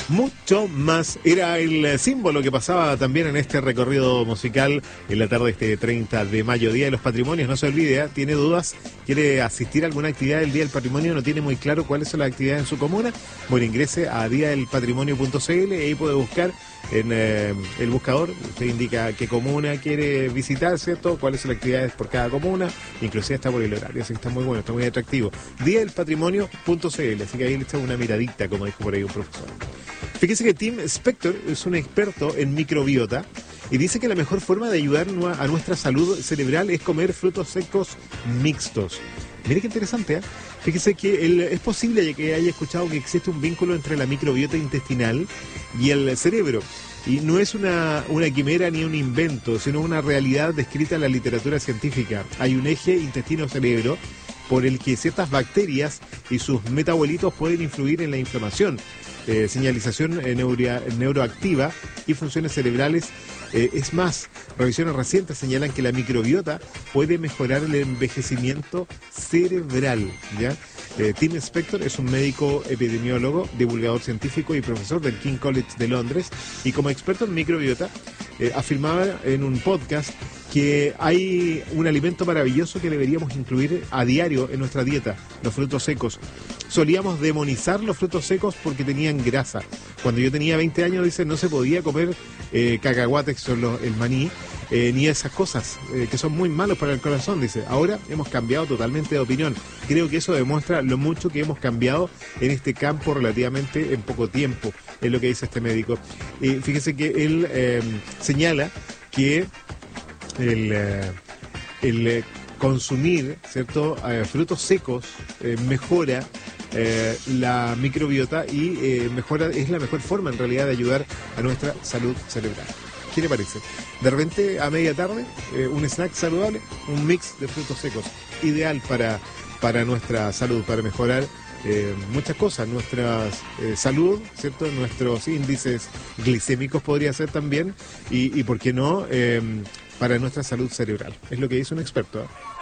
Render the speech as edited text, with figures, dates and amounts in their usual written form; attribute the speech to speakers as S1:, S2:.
S1: mucho más. Era el símbolo que pasaba también en este recorrido musical en la tarde de este 30 de mayo, Día de los Patrimonios. No se olvide, tiene dudas, quiere asistir a alguna actividad del Día del Patrimonio, no tiene muy claro cuáles son las actividades en su comuna. Bueno, ingrese a diadelpatrimonio.cl y ahí puede buscar en el buscador. Usted indica qué comuna quiere visitar, ¿cierto? Cuáles son las actividades por cada comuna, inclusive está por el horario, así que está muy bueno, está muy atractivo. Diadelpatrimonio.cl, así que ahí le echa una miradita, como dijo por ahí un profesor. Fíjese que Tim Spector es un experto en microbiota y dice que la mejor forma de ayudar a nuestra salud cerebral es comer frutos secos mixtos. Mire qué interesante, ¿eh? Fíjese que es posible que haya escuchado que existe un vínculo entre la microbiota intestinal y el cerebro. Y no es una quimera ni un invento, sino una realidad descrita en la literatura científica. Hay un eje intestino-cerebro por el que ciertas bacterias y sus metabolitos pueden influir en la inflamación, señalización neuroactiva y funciones cerebrales. Es más, revisiones recientes señalan que la microbiota puede mejorar el envejecimiento cerebral, ¿ya? Tim Spector es un médico epidemiólogo, divulgador científico y profesor del King College de Londres, y como experto en microbiota afirmaba en un podcast que hay un alimento maravilloso que deberíamos incluir a diario en nuestra dieta: los frutos secos. Solíamos demonizar los frutos secos porque tenían grasa. Cuando yo tenía 20 años, dice, no se podía comer cacahuates, son el maní, ni esas cosas que son muy malos para el corazón, dice. Ahora hemos cambiado totalmente de opinión. Creo que eso demuestra lo mucho que hemos cambiado en este campo relativamente en poco tiempo, es lo que dice este médico. Fíjese que él señala que el consumir, ¿cierto?, frutos secos mejora la microbiota y es la mejor forma en realidad de ayudar a nuestra salud cerebral. ¿Qué le parece? De repente a media tarde, un snack saludable, un mix de frutos secos, ideal para nuestra salud, para mejorar muchas cosas, nuestra salud, ¿cierto? Nuestros índices glicémicos podría ser también, y ¿por qué no? Para nuestra salud cerebral. Es lo que dice un experto, ¿eh?